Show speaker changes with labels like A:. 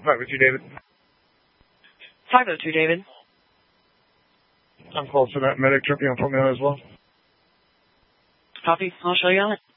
A: 502, David.
B: 502, David.
A: I'm close to that medic trip. You want to put me on as well?
B: Copy. I'll show you on it.